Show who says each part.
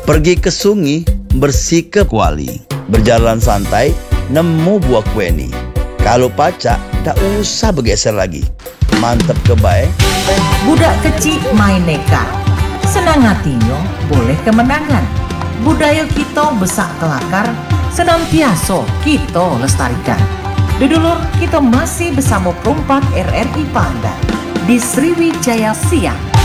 Speaker 1: Pergi ke sungai, bersih ke kuali. Berjalan santai, nemu buah kueni. Kalau pacak, tak usah bergeser lagi. Mantep kebaik.
Speaker 2: Budak kecil main neka, senang hatinya boleh kemenangan. Budaya kita besak kelakar, senantiasa kita lestarikan. Dudulur, kita masih bersama perompak RRI Pandan di Sriwijaya Siang.